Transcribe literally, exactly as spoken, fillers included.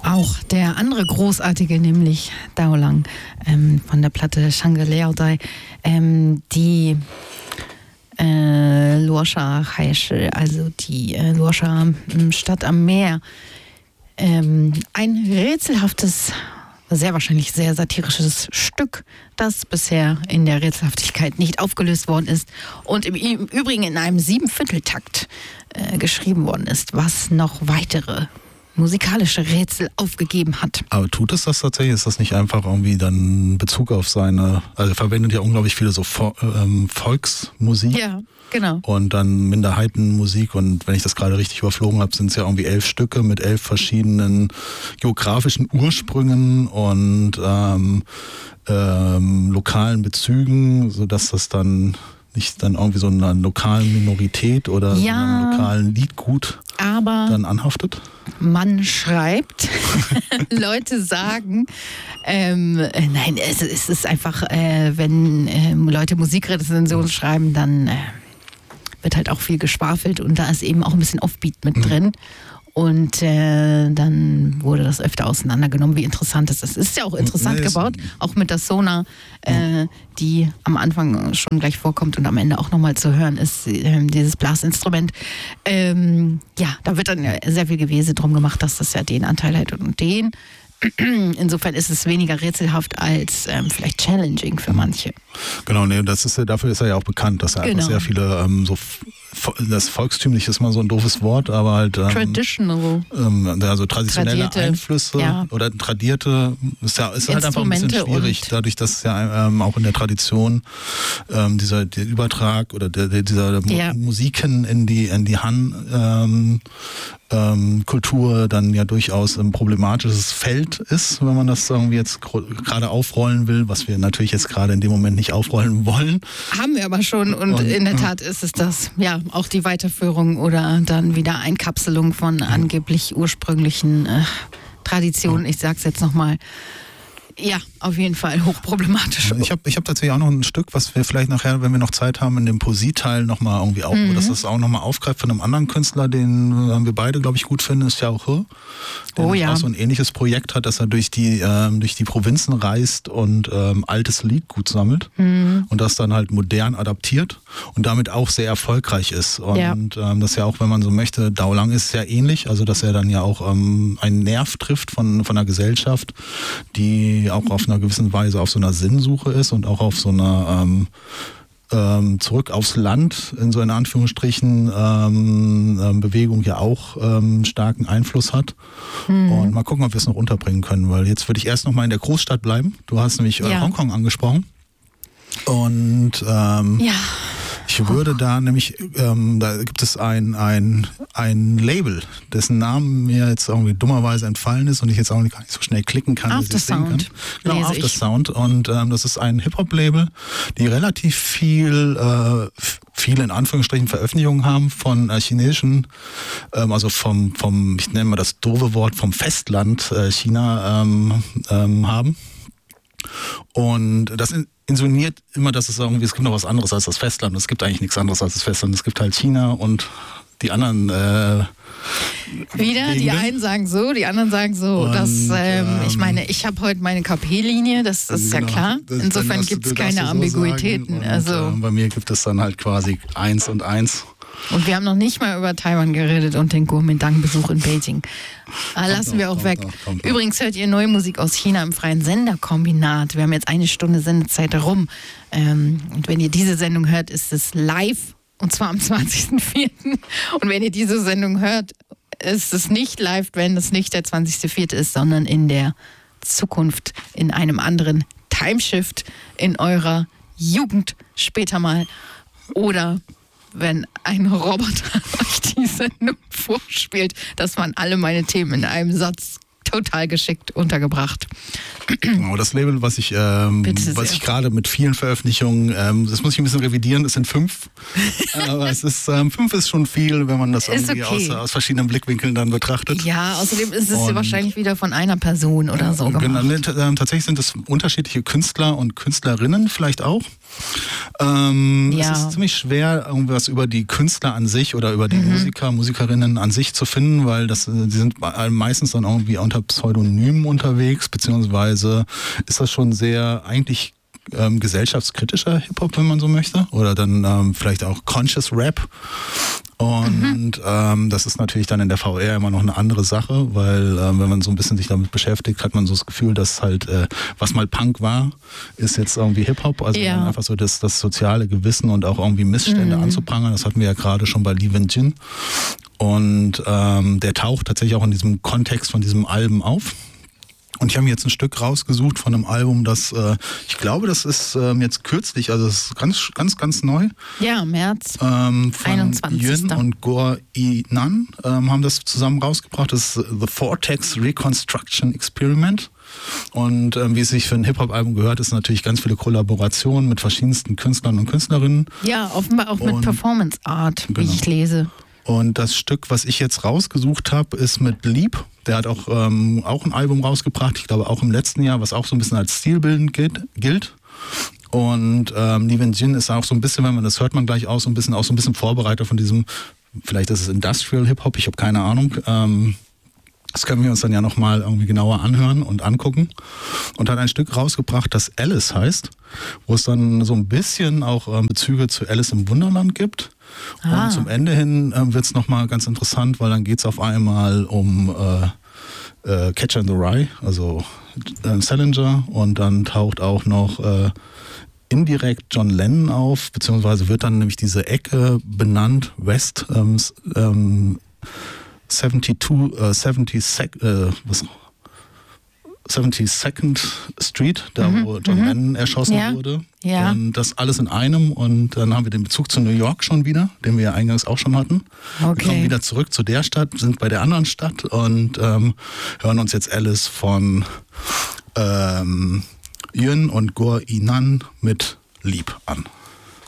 Auch der andere großartige, nämlich Dao Lang ähm, von der Platte Shangri-La Dai, ähm, die äh, Luosha Haishi, also die äh, Luosha Stadt am Meer. Ähm, ein rätselhaftes, sehr wahrscheinlich sehr satirisches Stück, das bisher in der Rätselhaftigkeit nicht aufgelöst worden ist und im, im Übrigen in einem Siebenvierteltakt äh, geschrieben worden ist, was noch weitere musikalische Rätsel aufgegeben hat. Aber tut es das tatsächlich? Ist das nicht einfach irgendwie dann Bezug auf seine, also er verwendet ja unglaublich viele so Vo- ähm, Volksmusik. Ja, genau. Und dann Minderheitenmusik, und wenn ich das gerade richtig überflogen habe, sind es ja irgendwie elf Stücke mit elf verschiedenen geografischen Ursprüngen und ähm, ähm, lokalen Bezügen, sodass das dann nicht dann irgendwie so einer lokalen Minorität oder Ja, so einem lokalen Liedgut aber dann anhaftet? Man schreibt, Leute sagen, ähm, nein, es, es ist einfach, äh, wenn ähm, Leute Musikrezensionen schreiben, dann äh, wird halt auch viel geschwafelt und da ist eben auch ein bisschen Offbeat mit drin. Und äh, dann wurde das öfter auseinandergenommen, wie interessant es ist. Es ist ja auch interessant Nee, gebaut, auch mit der Sonar, äh, die am Anfang schon gleich vorkommt und am Ende auch nochmal zu hören ist, äh, dieses Blasinstrument. Ähm, ja, da wird dann sehr viel Gewese drum gemacht, dass das ja den Anteil hat und den. Insofern ist es weniger rätselhaft als ähm, vielleicht challenging für manche. Genau, nee, das ist, dafür ist er ja auch bekannt, dass er Genau. einfach sehr viele, ähm, so, das volkstümlich ist mal so ein doofes Wort, aber halt ähm, Traditional. Ähm, also traditionelle Tradierte, Einflüsse ja. oder tradierte, ist ja ist halt einfach ein bisschen Instrumente schwierig, und- dadurch, dass ja ähm, auch in der Tradition ähm, dieser der Übertrag oder der, der, dieser Mu- Ja. Musiken in die in die Han ähm, ähm, Kultur dann ja durchaus ein problematisches Feld ist, wenn man das irgendwie jetzt gro- gerade aufrollen will, was wir natürlich jetzt gerade in dem Moment nicht aufrollen wollen. Haben wir aber schon und, Und, in der äh, Tat ist es das. Ja, auch die Weiterführung oder dann wieder Einkapselung von angeblich ursprünglichen äh, Traditionen. Ich sag's jetzt nochmal. Ja, auf jeden Fall hochproblematisch. Ich habe ich hab tatsächlich auch noch ein Stück, was wir vielleicht nachher, wenn wir noch Zeit haben, in dem Poesie-Teil nochmal irgendwie auch, Mhm. dass das auch nochmal aufgreift von einem anderen Künstler, den äh, wir beide, glaube ich, gut finden, ist Xiao He, der Oh nämlich ja. auch so ein ähnliches Projekt hat, dass er durch die, ähm, durch die Provinzen reist und ähm, altes Liedgut sammelt Mhm. und das dann halt modern adaptiert und damit auch sehr erfolgreich ist. Und Ja. ähm, das ja auch, wenn man so möchte, Dao Lang ist sehr ähnlich, also dass er dann ja auch ähm, einen Nerv trifft von, von einer Gesellschaft, die auch auf einer gewissen Weise auf so einer Sinnsuche ist und auch auf so einer ähm, ähm, zurück aufs Land in so einer Anführungsstrichen ähm, ähm, Bewegung ja auch ähm, starken Einfluss hat. Mhm. Und mal gucken, ob wir es noch unterbringen können, weil jetzt würde ich erst noch mal in der Großstadt bleiben. Du hast nämlich äh, Ja. Hongkong angesprochen. Und ähm, Ja. ich würde da nämlich, ähm, da gibt es ein, ein, ein Label, dessen Namen mir jetzt irgendwie dummerweise entfallen ist und ich jetzt auch nicht, gar nicht so schnell klicken kann, dass ich es sehen kann. Aftersound Genau, lese ich. Aftersound. Und ähm, das ist ein Hip-Hop-Label, die relativ viel, äh, f- viele in Anführungsstrichen Veröffentlichungen haben von äh, chinesischen, ähm, also vom, vom, ich nenne mal das doofe Wort, vom Festland äh, China ähm, ähm, haben. Und das in, insinuiert immer, dass es irgendwie, es gibt noch was anderes als das Festland. Es gibt eigentlich nichts anderes als das Festland. Es gibt halt China und die anderen äh, Wieder, die Gegenden. einen sagen so, die anderen sagen so. Und, das, ähm, ich ähm, meine, ich habe heute meine K P-Linie, das ist ja Genau. klar. Das- dann Insofern darfst du- gibt es du darfst keine so Ambiguitäten. sagen. Und, also, äh, bei mir gibt es dann halt quasi eins und eins. und wir haben noch nicht mal über Taiwan geredet und den Kuomintang-Besuch in Beijing. Ah, lassen doch, wir auch kommt weg. doch, kommt doch. Übrigens hört ihr neue Musik aus China im freien Senderkombinat. Wir haben jetzt eine Stunde Sendezeit rum. Ähm, und wenn ihr diese Sendung hört, ist es live. Und zwar am zwanzigsten vierten Und wenn ihr diese Sendung hört, ist es nicht live, wenn es nicht der zwanzigste vierte ist, sondern in der Zukunft, in einem anderen Timeshift in eurer Jugend später mal. Oder wenn ein Roboter euch die Sendung vorspielt. Das waren alle meine Themen in einem Satz. Total geschickt untergebracht. Genau, das Label, was ich, ähm, Bitte sehr. was ich gerade mit vielen Veröffentlichungen, ähm, das muss ich ein bisschen revidieren, es sind fünf. Aber es ist, ähm, fünf ist schon viel, wenn man das Ist irgendwie okay. aus, aus verschiedenen Blickwinkeln dann betrachtet. Ja, außerdem ist es Und- wahrscheinlich wieder von einer Person oder so gemacht. Genau, ne, t- ähm, tatsächlich sind es unterschiedliche Künstler und Künstlerinnen vielleicht auch. Ähm, Ja. Es ist ziemlich schwer, irgendwas über die Künstler an sich oder über die Musiker, Musikerinnen an sich zu finden, weil das, äh, die sind meistens dann irgendwie unter unter Pseudonymen unterwegs, beziehungsweise ist das schon sehr eigentlich ähm, gesellschaftskritischer Hip-Hop, wenn man so möchte, oder dann ähm, vielleicht auch Conscious Rap. Und mhm. ähm, das ist natürlich dann in der V R immer noch eine andere Sache, weil ähm, wenn man so ein bisschen sich damit beschäftigt, hat man so das Gefühl, dass halt, äh, was mal Punk war, ist jetzt irgendwie Hip-Hop. Also ja. einfach so das, das soziale Gewissen und auch irgendwie Missstände mhm. anzuprangern. Das hatten wir ja gerade schon bei Lee Win-Jin. Und ähm, der taucht tatsächlich auch in diesem Kontext von diesem Album auf. Und ich habe mir jetzt ein Stück rausgesucht von einem Album, das, äh, ich glaube, das ist ähm, jetzt kürzlich, also das ist ganz, ganz, ganz neu. Ja, im März. Ähm, von einundzwanzigsten Yun und Gore Inan ähm, haben das zusammen rausgebracht. Das ist The Vortex Reconstruction Experiment. Und ähm, wie es sich für ein Hip-Hop-Album gehört, ist natürlich ganz viele Kollaborationen mit verschiedensten Künstlern und Künstlerinnen. Ja, offenbar auch mit und, Performance Art, genau. wie ich lese. Und das Stück, was ich jetzt rausgesucht habe, ist mit Leap. Der hat auch, ähm, auch ein Album rausgebracht, ich glaube auch im letzten Jahr, was auch so ein bisschen als stilbildend gilt. gilt. Und ähm, Lee Win-Jin ist auch so ein bisschen, wenn man das hört man gleich auch so ein bisschen, auch so ein bisschen Vorbereiter von diesem, vielleicht ist es Industrial Hip-Hop, ich habe keine Ahnung. Ähm, das können wir uns dann ja nochmal irgendwie genauer anhören und angucken. Und hat ein Stück rausgebracht, das Alice heißt, wo es dann so ein bisschen auch ähm, Bezüge zu Alice im Wunderland gibt. Ah. Und zum Ende hin äh, wird es nochmal ganz interessant, weil dann geht es auf einmal um äh, äh, Catcher in the Rye, also äh, Salinger, und dann taucht auch noch äh, indirekt John Lennon auf, beziehungsweise wird dann nämlich diese Ecke benannt, West ähm, ähm, zweiundsiebzig, äh, siebzig, äh, was seventy-second Street, da mhm, wo John mhm. Lennon erschossen ja, wurde. Ja. Und das alles in einem. Und dann haben wir den Bezug zu New York schon wieder, den wir ja eingangs auch schon hatten. Okay. Wir kommen wieder zurück zu der Stadt, sind bei der anderen Stadt und ähm, hören uns jetzt Alice von ähm, Yun und Gore Inan mit Lieb an.